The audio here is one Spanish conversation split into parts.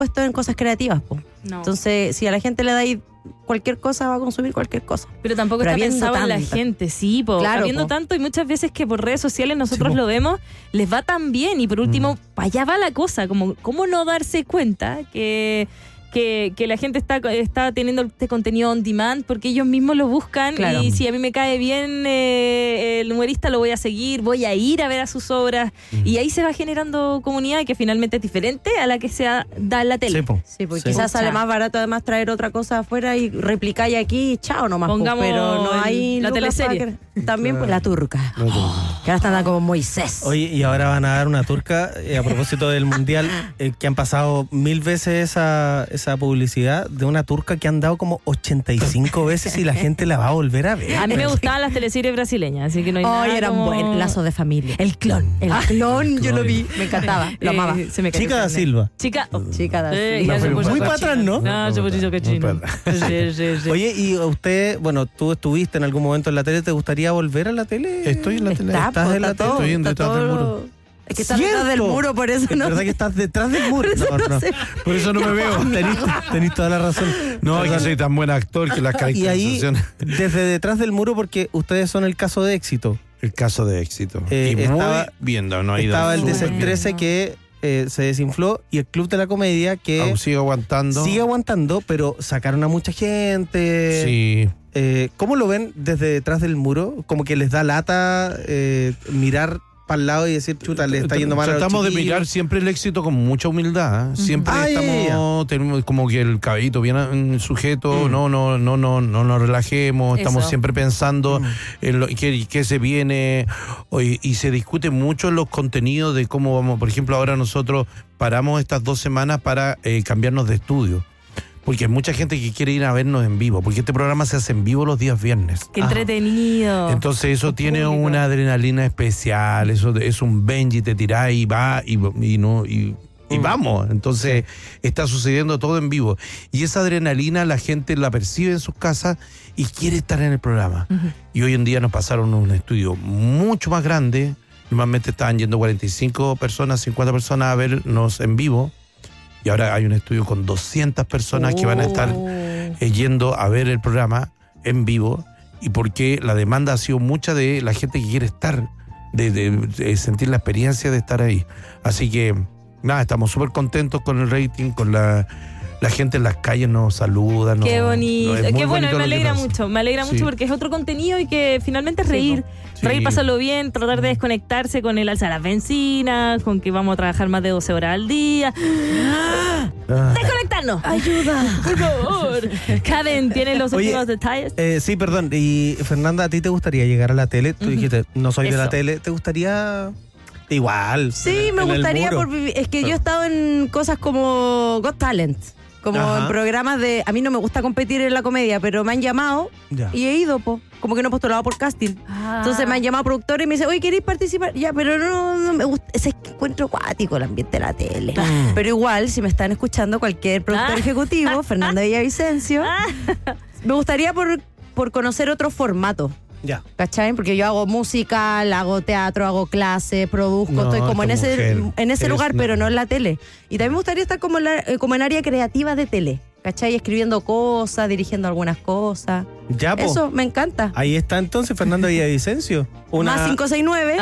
puestos en cosas creativas, po. No. Entonces, si a la gente le dais cualquier cosa, va a consumir cualquier cosa. Pero tampoco Pero está habiendo pensado en la tanta. gente, sí, Claro, habiendo po. tanto y muchas veces que por redes sociales nosotros Sí, po. lo vemos, les va tan bien y por último, para allá va la cosa, como cómo no darse cuenta que la gente está teniendo este contenido on demand porque ellos mismos lo buscan. Claro. Y si a mí me cae bien el humorista, lo voy a seguir, voy a ir a ver a sus obras y ahí se va generando comunidad que finalmente es diferente a la que se da en la tele. Sí, po. Sí, porque Sí. quizás sale Pucha. más barato además traer otra cosa afuera y replicáis aquí, chao nomás. po. Pongamos pero no hay la lucas teleserie. para que- También pues la turca. Que ahora están como Moisés. Oye, y ahora van a dar una turca a propósito del mundial, que han pasado 1000 veces esa publicidad de una turca que han dado como 85 veces y la gente la va a volver a ver. A mí me gustaban las teleseries brasileñas, así que no hay nada Ay, eran como... buenos. Lazo de familia. El clon. El clon, yo lo vi. Me encantaba. Lo amaba. Se me cayó Chica da el carnet. Silva. Chica. Chica da Sí, Silva. ya se Muy puso para cochina. atrás, ¿no? No, se puso cochino. Muy Sí, sí, sí. Oye, y usted, bueno, tú estuviste en algún momento en la tele, ¿te gustaría volver a la tele? Estoy en la tele. Está, ¿Estás po, en la está tele? todo, Estoy está detrás del todo- muro. Es que está detrás del ¡Cierto! muro, por eso Es no. verdad que estás detrás del muro. No. Por eso no me veo. Tenés toda la razón. No, es que Perdón. soy tan buen actor que las Y ahí, caracterizaciones. desde detrás del muro, porque ustedes son el caso de éxito. El caso de éxito. Eh, y estaba- muy bien, no ha ido Estaba el súper DC bien. DC-13 que se desinfló y el Club de la Comedia que Aún sigue aguantando. sigue aguantando, pero sacaron a mucha gente. Sí. ¿Cómo lo ven desde detrás del muro? Como que les da lata mirar para el lado y decir, chuta, le está yendo mal a los Tratamos de chiquillos. mirar siempre el éxito con mucha humildad. ¿eh? Siempre Ah, estamos, tenemos como que el cabellito bien sujeto, no nos relajemos, estamos Eso. siempre pensando en lo que se viene y se discute mucho en los contenidos de cómo vamos. Por ejemplo, ahora nosotros paramos estas 2 semanas para cambiarnos de estudio. Porque hay mucha gente que quiere ir a vernos en vivo, porque este programa se hace en vivo los días viernes. Qué entretenido. Entonces eso tiene público. una adrenalina especial, eso es un Benji, te tirás y va y vamos. Entonces está sucediendo todo en vivo. Y esa adrenalina la gente la percibe en sus casas y quiere estar en el programa. Y hoy en día nos pasaron a un estudio mucho más grande. Normalmente estaban yendo 45 personas, 50 personas a vernos en vivo. Y ahora hay un estudio con 200 personas que van a estar yendo a ver el programa en vivo. Y porque la demanda ha sido mucha de la gente que quiere estar, de sentir la experiencia de estar ahí. Así que, nada, estamos súper contentos con el rating, con la gente en las calles nos saluda. Qué bonito, es muy qué bueno, bonito me lo que alegra pasa. mucho, me alegra Sí. mucho porque es otro contenido y que finalmente es reír, Sí. reír, pasarlo bien, tratar de desconectarse con el alza de las bencinas, con que vamos a trabajar más de 12 horas al día. ¡Desconectarnos! ¡Ayuda! ¡Por favor! Karen, ¿tienes los Oye, últimos detalles? Sí, perdón. Y Fernanda, ¿a ti te gustaría llegar a la tele? Tú dijiste, no soy de la Eso. tele. ¿Te gustaría igual? Sí, me en el gustaría muro? por vivir. Es que yo he estado en cosas como Got Talent, como Ajá. en programas de. A mí no me gusta competir en la comedia, pero me han llamado Ya. y he ido, po. Como que no he postulado por casting. Entonces me han llamado productores y me dicen, oye, ¿queréis participar? Ya, pero no me gusta. Es que encuentro acuático el ambiente de la tele. Pero igual, si me están escuchando cualquier productor ejecutivo, Fernanda Villavicencio, me gustaría por conocer otro formato. Ya. ¿Cachai? Porque yo hago música, hago teatro, hago clases, produzco, No, estoy como en esta ese mujer lugar, es- pero no en la tele. Y también me gustaría estar como en área creativa de tele, ¿cachai? Escribiendo cosas, dirigiendo algunas cosas. Ya, po. Eso, me encanta. Ahí está entonces Fernanda Villavicencio. Más 569.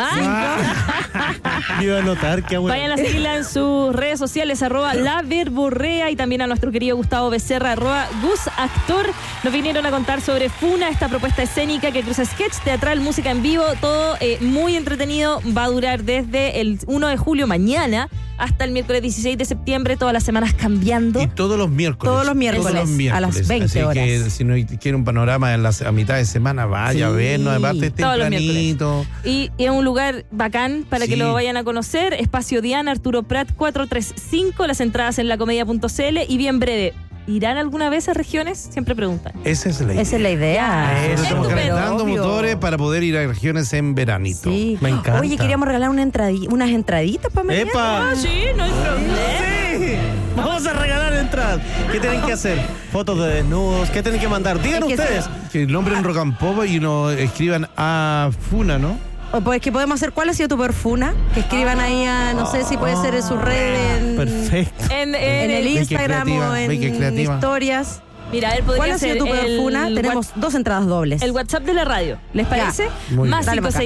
Iba a notar que bueno. Vayan a seguirla en sus redes sociales, @laverborrea, y también a nuestro querido Gustavo Becerra, @GusActor. Nos vinieron a contar sobre Funa, esta propuesta escénica que cruza sketch, teatral, música en vivo, todo muy entretenido. Va a durar desde el 1 de julio, mañana, hasta el miércoles 16 de septiembre, todas las semanas cambiando. Y todos los miércoles. Todos los miércoles, a las 20 Así horas. que si no quiere un panorama a mitad de semana, vaya a Sí. vernos. Aparte Todos los tempranito. Y es un lugar bacán para que Sí. lo vayan a conocer. Espacio Diana, Arturo Prat 435, las entradas en lacomedia.cl. Y bien breve, ¿irán alguna vez a regiones? Siempre preguntan. Esa es la idea. Esa es la idea. Nosotros estamos Estupendo. calentando Obvio. motores para poder ir a regiones en veranito. Sí. Me encanta. Oye, queríamos regalar unas entraditas para mañana. ¡Epa! Sí, no hay problema. Sí. Vamos a regalar entradas. ¿Qué tienen que hacer? Fotos de desnudos. ¿Qué tienen que mandar? Digan Es que ustedes. Que nombren Rock and Pop y nos escriban a Funa, ¿no? O pues que podemos hacer, ¿cuál ha sido tu peor funa? Que escriban ahí a, no sé si puede ser en sus redes, Perfecto. en el Instagram o en historias. Mira, él podría ¿Cuál ha sido tu peor funa? Tenemos 2 entradas dobles. El WhatsApp de la radio, ¿les parece? Más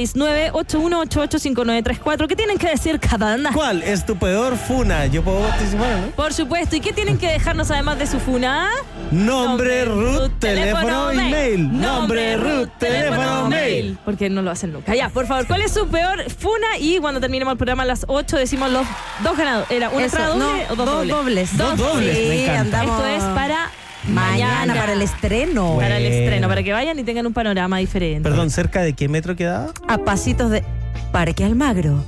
569-8188-5934. ¿Qué tienen que decir cada una? ¿Cuál es tu peor funa? Yo puedo participar, ¿no? Por supuesto. ¿Y qué tienen que dejarnos además de su funa? Nombre, root, teléfono, email. Nombre, root, teléfono, mail. Porque no lo hacen nunca. Ya, por favor, ¿cuál es su peor funa? Y cuando terminemos el programa a las 8 decimos los 2 ganadores. ¿Era una entrada doble o 2 dobles? Dos dobles. Sí, me encanta. Esto es para mañana, para el estreno. Para el estreno, para que vayan y tengan un panorama diferente. Perdón, ¿cerca de qué metro quedaba? A pasitos de Parque Almagro.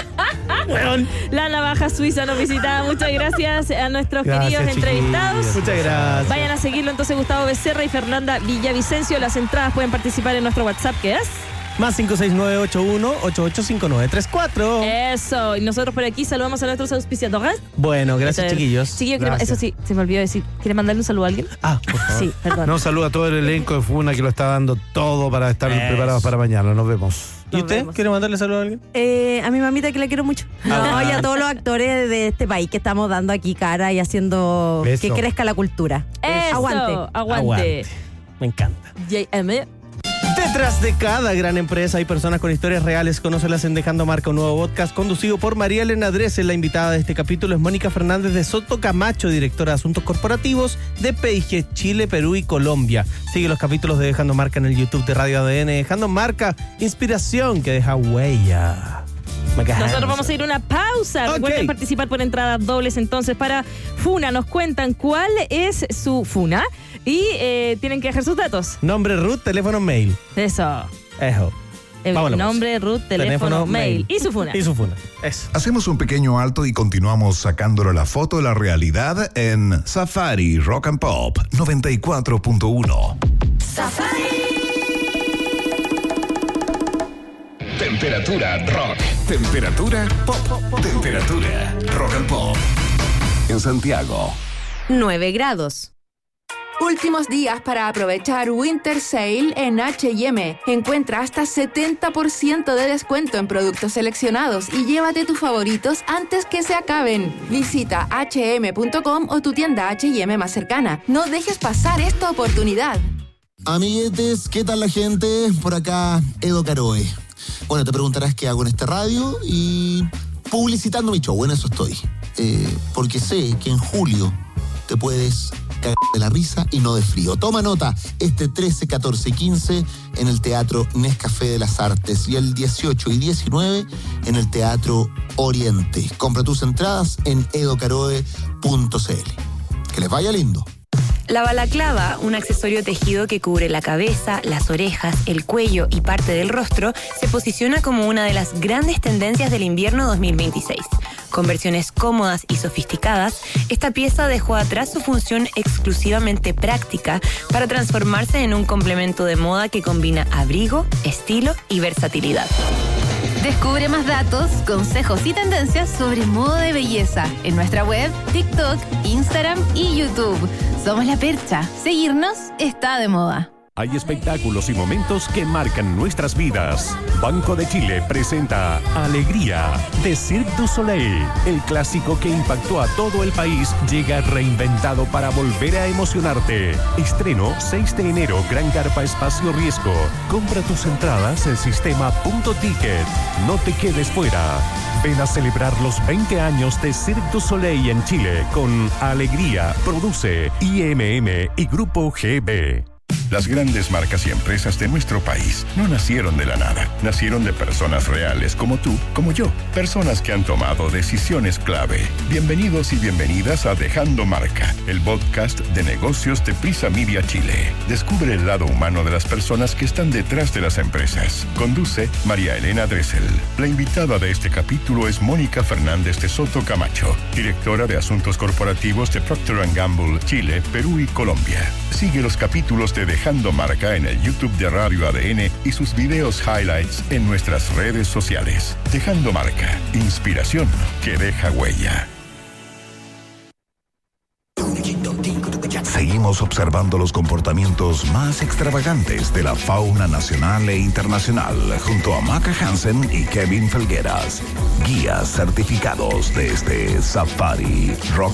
La navaja suiza nos visita. Muchas gracias a nuestros queridos entrevistados. Muchas gracias. Vayan a seguirlo entonces Gustavo Becerra y Fernanda Villavicencio. Las entradas pueden participar en nuestro WhatsApp, ¿qué es? Más 569-81-885934. Eso. Y nosotros por aquí saludamos a nuestros auspiciadores. Bueno, gracias, chiquillos. Gracias. Eso sí, se me olvidó decir. ¿Quiere mandarle un saludo a alguien? Por favor. Sí, perdón. No, saludo a todo el elenco de Funa que lo está dando todo para estar preparados para mañana. Nos vemos. ¿Y usted quiere mandarle saludo a alguien? A mi mamita, que la quiero mucho. No, y a todos los actores de este país que estamos dando aquí cara y haciendo Eso. que crezca la cultura. Eso. Aguante. Me encanta. JM. Detrás de cada gran empresa hay personas con historias reales. Conócelas en Dejando Marca, un nuevo podcast conducido por María Elena Dressel. La invitada de este capítulo es Mónica Fernández de Soto Camacho, directora de Asuntos Corporativos de P&G Chile, Perú y Colombia. Sigue los capítulos de Dejando Marca en el YouTube de Radio ADN. Dejando Marca, inspiración que deja huella. Nosotros vamos a ir a una pausa. Okay. Recuerden participar por entradas dobles entonces para Funa. Nos cuentan cuál es su Funa y tienen que dejar sus datos. Nombre, root, teléfono, mail. Eso. Vámonos. Nombre, root, teléfono, mail. Y su Funa. Eso. Hacemos un pequeño alto y continuamos sacándole la foto de la realidad en Safari Rock and Pop 94.1. Safari. Temperatura rock. Temperatura pop. Temperatura rock and pop. En Santiago. 9 grados. Últimos días para aprovechar Winter Sale en H&M. Encuentra hasta 70% de descuento en productos seleccionados y llévate tus favoritos antes que se acaben. Visita hm.com o tu tienda H&M más cercana. No dejes pasar esta oportunidad. Amiguetes, ¿qué tal la gente? Por acá, Edo Caroe. Bueno, te preguntarás qué hago en esta radio y publicitando mi show, en eso estoy. Porque sé que en julio te puedes cagar de la risa y no de frío. Toma nota, este 13, 14 y 15 en el Teatro Nescafé de las Artes y el 18 y 19 en el Teatro Oriente. Compra tus entradas en edocaroe.cl. Que les vaya lindo. La balaclava, un accesorio tejido que cubre la cabeza, las orejas, el cuello y parte del rostro, se posiciona como una de las grandes tendencias del invierno 2026. Con versiones cómodas y sofisticadas, esta pieza dejó atrás su función exclusivamente práctica para transformarse en un complemento de moda que combina abrigo, estilo y versatilidad. Descubre más datos, consejos y tendencias sobre moda de belleza en nuestra web, TikTok, Instagram y YouTube. Somos La Percha. Seguirnos está de moda. Hay espectáculos y momentos que marcan nuestras vidas. Banco de Chile presenta Alegría de Cirque du Soleil. El clásico que impactó a todo el país llega reinventado para volver a emocionarte. Estreno 6 de enero, Gran Carpa Espacio Riesgo. Compra tus entradas en sistema.ticket. No te quedes fuera. Ven a celebrar los 20 años de Cirque du Soleil en Chile con Alegría. Produce IMM y Grupo GB. Las grandes marcas y empresas de nuestro país no nacieron de la nada. Nacieron de personas reales como tú, como yo. Personas que han tomado decisiones clave. Bienvenidos y bienvenidas a Dejando Marca, el podcast de negocios de Prisa Media Chile. Descubre el lado humano de las personas que están detrás de las empresas. Conduce María Elena Dressel. La invitada de este capítulo es Mónica Fernández de Soto Camacho, directora de Asuntos Corporativos de Procter & Gamble, Chile, Perú y Colombia. Sigue los capítulos de Dejando Marca en el YouTube de Radio ADN y sus videos highlights en nuestras redes sociales. Dejando Marca, inspiración que deja huella. seguimos observando los comportamientos más extravagantes de la fauna nacional e internacional junto a Maca Hansen y Kevin Felgueras, guías certificados de este Safari Rock